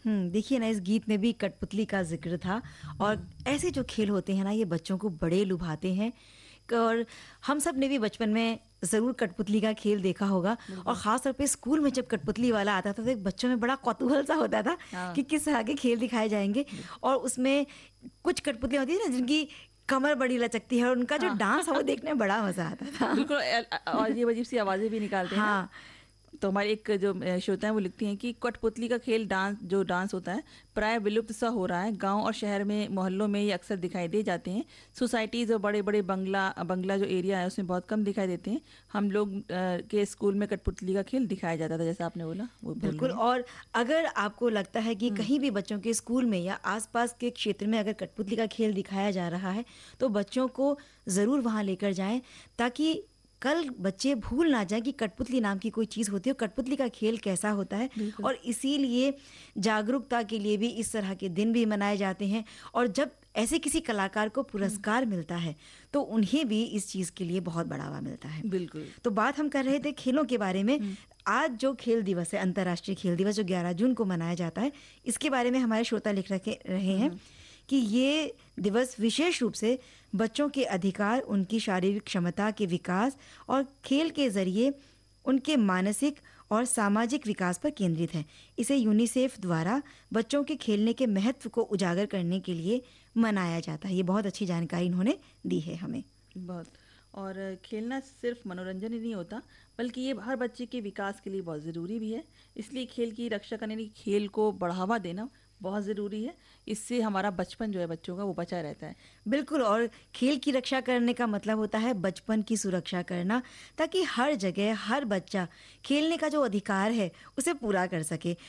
देखिए ना, इस गीत में भी कठपुतली का ज़िक्र था और ऐसे जो खेल होते हैं ना, ये बच्चों को बड़े लुभाते हैं। और हम सब ने भी बचपन में ज़रूर कठपुतली का खेल देखा होगा और ख़ास तौर पे स्कूल में जब कठपुतली वाला आता था तो एक बच्चों में बड़ा कौतूहल सा होता था हाँ। कि किस तरह के खेल दिखाए जाएँगे। और उसमें कुछ कठपुतलियाँ होती थी ना जिनकी कमर बड़ी लचकती है और उनका जो डांस है वो देखने में बड़ा मज़ा आता था। बिल्कुल और ये अजीब सी आवाज़ें भी निकालते हैं ना। हाँ। तो हमारे एक जो श्रोता है वो लिखती हैं कि कठपुतली का खेल डांस होता है प्राय विलुप्त सा हो रहा है। गांव और शहर में मोहल्लों में ये अक्सर दिखाई दे जाते हैं। सोसाइटीज़ और बड़े बड़े बंगला जो एरिया है उसमें बहुत कम दिखाई देते हैं। हम लोग के स्कूल में कठपुतली का खेल दिखाया जाता था, जैसा आपने बोला वो बोल बिल्कुल। रही हैं। और अगर आपको लगता है कि कहीं भी बच्चों के स्कूल में या आसपास के क्षेत्र में अगर कठपुतली का खेल दिखाया जा रहा है तो बच्चों को ज़रूर वहाँ लेकर जाएं, ताकि कल बच्चे भूल ना जाएं कि कठपुतली नाम की कोई चीज़ होती है और कठपुतली का खेल कैसा होता है। और इसीलिए जागरूकता के लिए भी इस तरह के दिन भी मनाए जाते हैं। और जब ऐसे किसी कलाकार को पुरस्कार मिलता है तो उन्हें भी इस चीज़ के लिए बहुत बढ़ावा मिलता है। बिल्कुल। तो बात हम कर रहे थे खेलों के बारे में। आज जो खेल दिवस है, अंतर्राष्ट्रीय खेल दिवस, जो 11 जून को मनाया जाता है, इसके बारे में हमारे श्रोता लिख रहे हैं कि ये दिवस विशेष रूप से बच्चों के अधिकार, उनकी शारीरिक क्षमता के विकास और खेल के जरिए उनके मानसिक और सामाजिक विकास पर केंद्रित है। इसे यूनिसेफ द्वारा बच्चों के खेलने के महत्व को उजागर करने के लिए मनाया जाता है। ये बहुत अच्छी जानकारी इन्होंने दी है हमें। बहुत। और खेलना सिर्फ मनोरंजन ही नहीं होता बल्कि ये हर बच्चे के विकास के लिए बहुत ज़रूरी भी है। इसलिए खेल की रक्षा करने, खेल को बढ़ावा देना बहुत ज़रूरी है। इससे हमारा बचपन जो है बच्चों का वो बचा रहता है। बिल्कुल। और खेल की रक्षा करने का मतलब होता है बचपन की सुरक्षा करना, ताकि हर जगह हर बच्चा खेलने का जो अधिकार है उसे पूरा कर सके।